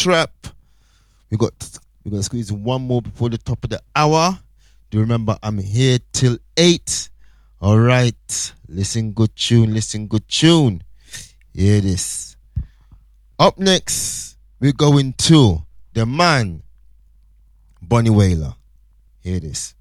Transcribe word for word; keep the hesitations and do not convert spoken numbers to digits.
trap. We got we're gonna squeeze one more before the top of the hour. Do remember I'm here till eight. All right, listen good tune, listen good tune. Hear this. Up next, we're going to the man, Bunny Wailer. Hear this.